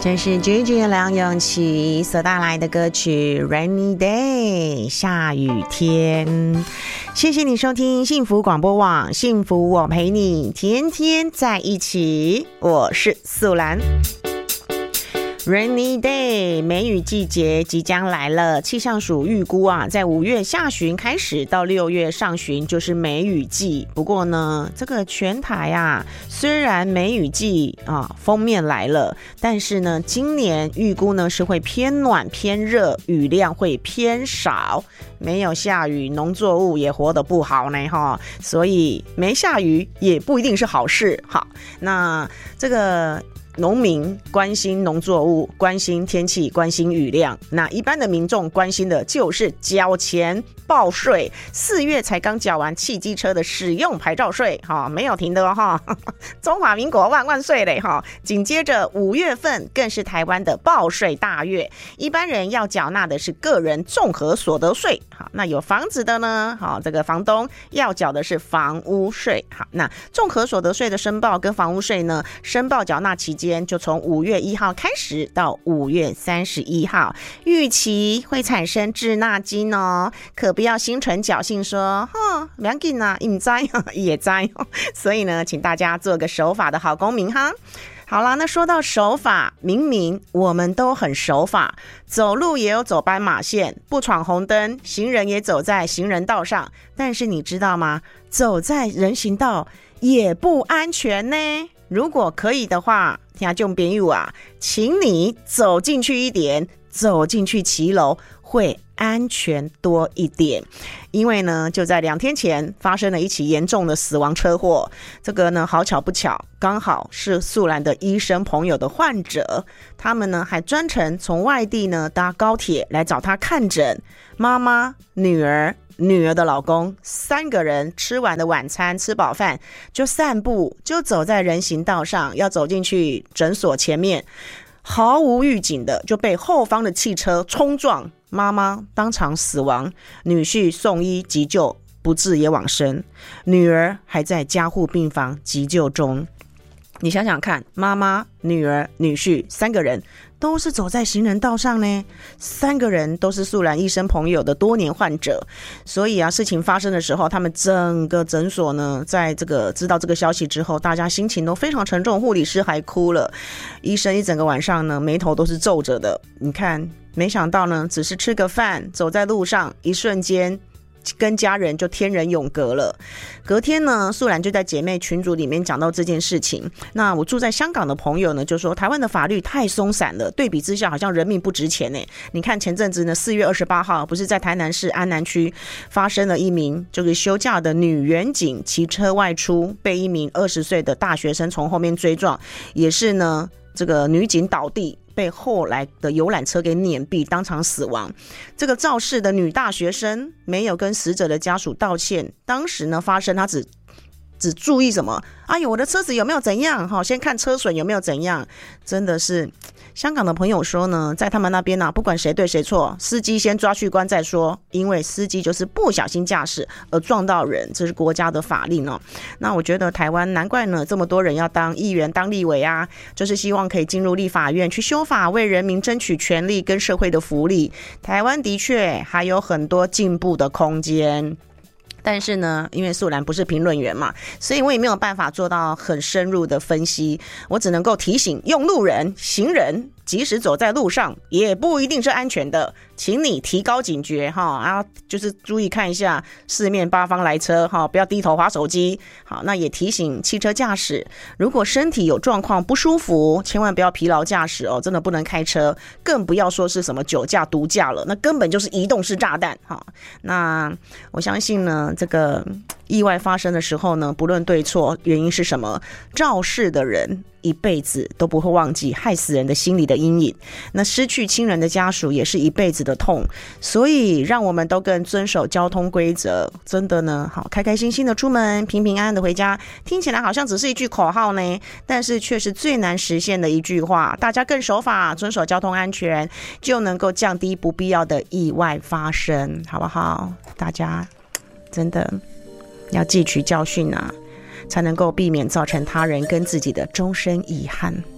这是 JJ 梁咏琪所带来的歌曲 Rainy Day 下雨天。谢谢你收听幸福广播网，幸福我陪你天天在一起，我是素兰。Rainy Day 梅雨季节即将来了，气象署预估啊，在5月下旬开始到6月上旬就是梅雨季。不过呢，这个全台啊，虽然梅雨季啊锋面来了，但是呢，今年预估呢是会偏暖偏热，雨量会偏少。没有下雨，农作物也活得不好呢哈，所以没下雨也不一定是好事。好，那这个农民关心农作物，关心天气，关心雨量。那一般的民众关心的就是缴钱报税。4月才刚缴完汽机车的使用牌照税，没有停的哦，中华民国万万岁嘞！紧接着5月份更是台湾的报税大月，一般人要缴纳的是个人综合所得税。好，那有房子的呢，这个房东要缴的是房屋税。好，那综合所得税的申报跟房屋税呢，申报缴纳期间就从5月1号开始到5月31号，预期会产生滞纳金哦，可不要心存侥幸说不要紧啊，不知也知，所以呢，请大家做个守法的好公民哈。好啦，那说到守法，明明我们都很守法，走路也有走斑马线，不闯红灯，行人也走在行人道上，但是你知道吗？走在人行道也不安全呢。如果可以的话，听众朋友啊，请你走进去一点，走进去骑楼会安全多一点。因为呢，就在2天前发生了一起严重的死亡车祸，这个呢好巧不巧，刚好是素兰的医生朋友的患者，他们呢还专程从外地呢搭高铁来找他看诊，妈妈、女儿的老公3个人吃完的晚餐，吃饱饭就散步，就走在人行道上，要走进去诊所前面，毫无预警的就被后方的汽车冲撞，妈妈当场死亡，女婿送医急救不治也往生，女儿还在加护病房急救中。你想想看，妈妈、女儿、女婿3个人都是走在行人道上呢，3个人都是素兰医生朋友的多年患者，所以啊，事情发生的时候，他们整个诊所呢，在这个知道这个消息之后，大家心情都非常沉重，护理师还哭了，医生一整个晚上呢，眉头都是皱着的。你看，没想到呢，只是吃个饭，走在路上，一瞬间跟家人就天人永隔了。隔天呢，素兰就在姐妹群组里面讲到这件事情。那我住在香港的朋友呢，就说台湾的法律太松散了，对比之下好像人命不值钱呢。你看前阵子呢，4月28号不是在台南市安南区发生了一名就是休假的女员警骑车外出，被一名20岁的大学生从后面追撞，也是呢这个女警倒地，被后来的游览车给碾毙，当场死亡。这个肇事的女大学生没有跟死者的家属道歉，当时呢发生她只注意什么？哎呦，我的车子有没有怎样？先看车损有没有怎样？真的是，香港的朋友说呢，在他们那边不管谁对谁错，司机先抓去关再说，因为司机就是不小心驾驶而撞到人，这是国家的法令哦。那我觉得台湾难怪呢，这么多人要当议员、当立委啊，就是希望可以进入立法院去修法，为人民争取权利跟社会的福利。台湾的确还有很多进步的空间。但是呢，因为素兰不是评论员嘛，所以我也没有办法做到很深入的分析，我只能够提醒用路人、行人，即使走在路上也不一定是安全的，请你提高警觉就是注意看一下四面八方来车不要低头滑手机。好，那也提醒汽车驾驶，如果身体有状况不舒服，千万不要疲劳驾驶真的不能开车，更不要说是什么酒驾、毒驾了，那根本就是移动式炸弹那我相信呢，这个意外发生的时候呢，不论对错，原因是什么，肇事的人一辈子都不会忘记害死人的心理的阴影，那失去亲人的家属也是一辈子的痛。所以让我们都更遵守交通规则，真的呢，好开开心心的出门，平平安安的回家，听起来好像只是一句口号呢，但是却是最难实现的一句话。大家更守法，遵守交通安全，就能够降低不必要的意外发生，好不好？大家真的要汲取教训才能够避免造成他人跟自己的终身遗憾。